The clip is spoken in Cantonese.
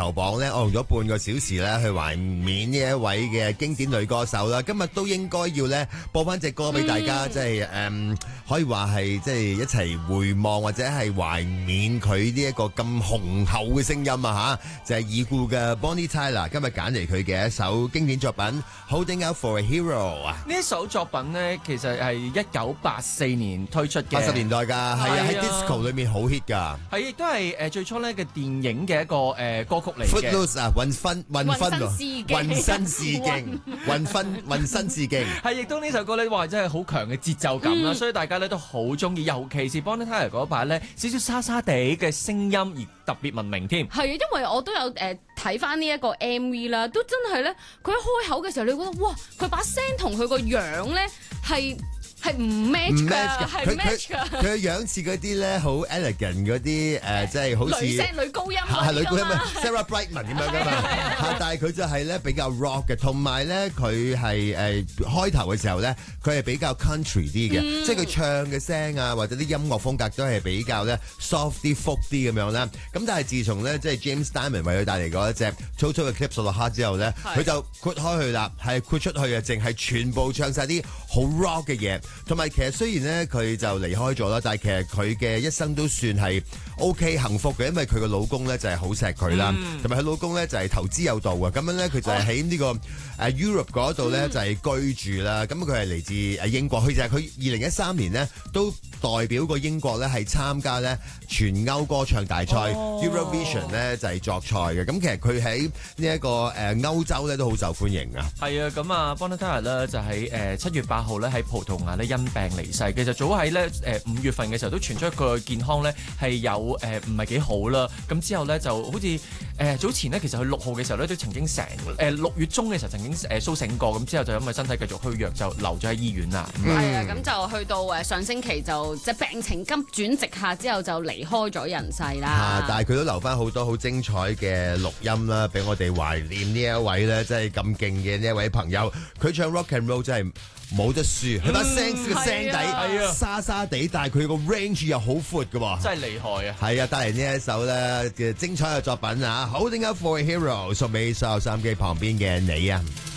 球榜咧，我用咗半個小時咧去懷緬呢一位嘅經典女歌手啦。今日都應該要咧播翻隻歌俾大家，即係可以話係即係一齊回望或者係懷緬佢呢一個咁雄厚嘅聲音啊嚇，就係已故嘅 Bonnie Tyler 今日揀嚟佢嘅一首經典作品《Holding Out for a Hero》啊！ 呢一首作品咧，其實係1984年推出嘅 ，80年代㗎，係啊，喺 disco 裏面好 hit 㗎， 係亦都係最初咧嘅電影嘅一個歌曲嚟嘅。 Footloose 啊，運身試鏡，運身試鏡， 係亦都呢首歌咧，話真係好強嘅節奏感啦，所以大家咧都好中意，尤其是 Bonnie Tyler 嗰把咧少少沙沙地嘅聲音而特別聞名添。 係啊，因為我都有睇翻呢一個 MV 啦，都真係咧，佢一開口嘅時候，你覺得哇，佢把聲同佢個樣咧係唔 match 㗎，係唔 match 㗎。 佢嘅樣似嗰啲咧好 elegant 嗰啲即係好似女高音係女高音啊 Sarah Brightman 咁樣㗎嘛。但係佢就係咧比較 rock 嘅，同埋咧佢係開頭嘅時候咧，佢係比較 country 啲嘅，即係佢唱嘅聲啊或者啲音樂風格都係比較咧 soft 啲、folk 啲咁樣啦。咁但係自從咧即係 James Diamond 為佢帶嚟嗰一隻粗粗嘅 Eclipse of the Heart 之後咧，佢就豁開去啦，係豁出去啊，淨係全部唱晒啲好 rock 嘅嘢。同埋其實雖然咧佢就離開咗啦，但係其實佢嘅一生都算係 OK 幸福嘅，因為佢個老公咧就係好錫佢啦，同埋佢老公咧就係投資有道嘅，咁樣咧佢就係喺呢個Europe 嗰度咧就係居住啦。咁佢係嚟自英國，佢就係佢2013年咧都代表過英國咧係參加咧全歐歌唱大賽 Eurovision 咧就係作賽嘅。咁其實佢喺呢一個歐洲咧都好受歡迎啊。係啊， 咁啊 Bonnie Tyler 咧就喺7月8號咧喺葡萄牙咧因病離世。其實早喺咧5月份嘅時候都傳出佢嘅健康咧係有唔係幾好啦。咁之後咧就好似早前咧其實佢6號嘅時候咧都曾經6月中嘅時候曾經甦醒過，咁之後就因為身體繼續虛弱就留咗喺醫院啦。 係啊，咁就去到上星期就即係病情急轉直下之後就離開咗人世啦。 但係佢都留翻好多好精彩嘅錄音啦，俾我哋懷念呢一位咧，真係咁勁嘅呢一位朋友。佢唱 rock and roll 真係冇得輸，佢把聲嘅聲底沙沙地，但係佢個 range 又好闊嘅喎， 真係厲害啊！ 係啊，帶嚟呢一首咧嘅精彩嘅作品啊，Holding Out for a Hero 送俾所有收音機旁邊嘅你啊！